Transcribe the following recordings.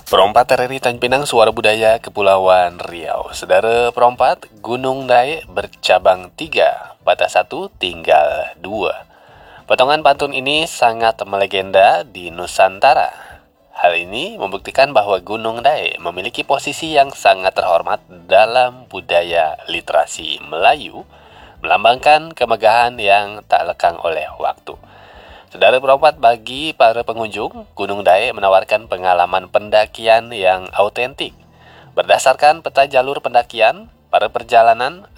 Perompat RRI Tanjung Suara Budaya Kepulauan Riau. Saudara perompat, Gunung Dae bercabang 3, patah 1, tinggal 2. Potongan pantun ini sangat melegenda di Nusantara. Hal ini membuktikan bahwa Gunung Dae memiliki posisi yang sangat terhormat dalam budaya literasi Melayu, melambangkan kemegahan yang tak lekang oleh waktu. Saudara perompat, bagi para pengunjung, Gunung Dae menawarkan pengalaman pendakian yang autentik. Berdasarkan peta jalur pendakian, perjalanan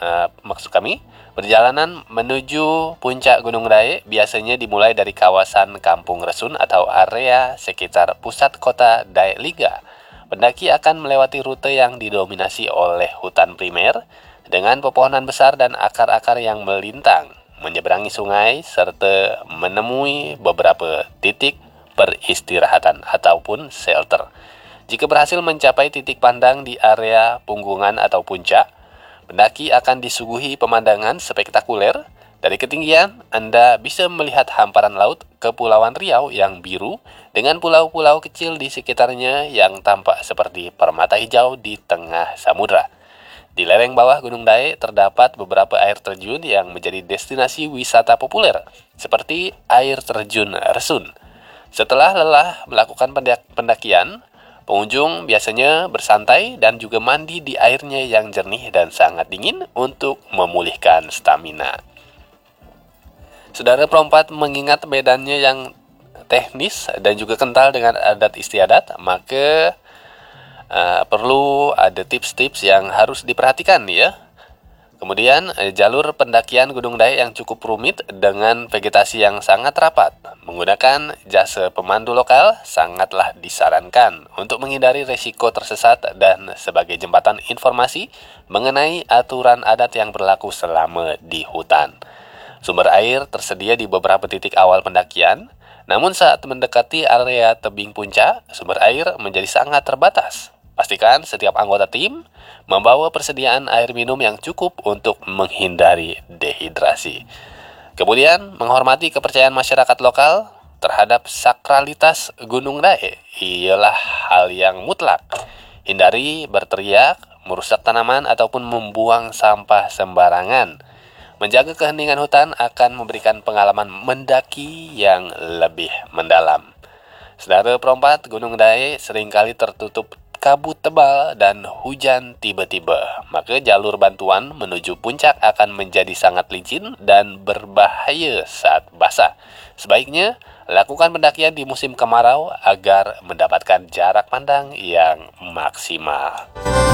menuju puncak Gunung Dae biasanya dimulai dari kawasan Kampung Resun atau area sekitar pusat kota Dae Liga. Pendaki akan melewati rute yang didominasi oleh hutan primer dengan pepohonan besar dan akar-akar yang melintang, menyeberangi sungai, serta menemui beberapa titik peristirahatan ataupun shelter. Jika berhasil mencapai titik pandang di area punggungan atau puncak, pendaki akan disuguhi pemandangan spektakuler. Dari ketinggian, Anda bisa melihat hamparan laut Kepulauan Riau yang biru dengan pulau-pulau kecil di sekitarnya yang tampak seperti permata hijau di tengah samudra. Di lereng bawah Gunung Dae terdapat beberapa air terjun yang menjadi destinasi wisata populer, seperti air terjun Resun. Setelah lelah melakukan pendakian, pengunjung biasanya bersantai dan juga mandi di airnya yang jernih dan sangat dingin untuk memulihkan stamina. Saudara perompat, mengingat medannya yang teknis dan juga kental dengan adat istiadat, maka perlu ada tips-tips yang harus diperhatikan ya. Kemudian jalur pendakian Gunung Dae yang cukup rumit dengan vegetasi yang sangat rapat. Menggunakan jasa pemandu lokal sangatlah disarankan untuk menghindari resiko tersesat dan sebagai jembatan informasi mengenai aturan adat yang berlaku selama di hutan. Sumber air tersedia di beberapa titik awal pendakian, namun saat mendekati area tebing puncak, sumber air menjadi sangat terbatas. Pastikan setiap anggota tim membawa persediaan air minum yang cukup untuk menghindari dehidrasi. Kemudian, menghormati kepercayaan masyarakat lokal terhadap sakralitas Gunung Dae ialah hal yang mutlak. Hindari berteriak, merusak tanaman, ataupun membuang sampah sembarangan. Menjaga keheningan hutan akan memberikan pengalaman mendaki yang lebih mendalam. Saudara perompat, Gunung Dae seringkali tertutup kabut tebal dan hujan tiba-tiba, maka jalur bantuan menuju puncak akan menjadi sangat licin dan berbahaya saat basah. Sebaiknya lakukan pendakian di musim kemarau agar mendapatkan jarak pandang yang maksimal.